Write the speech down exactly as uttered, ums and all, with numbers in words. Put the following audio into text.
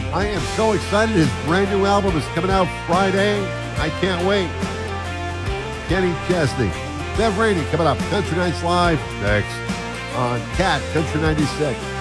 I am so excited. His brand new album is coming out Friday. I can't wait. Kenny Chesney. Bev Rainey coming up. Country Nights Live next on Cat Country ninety-six.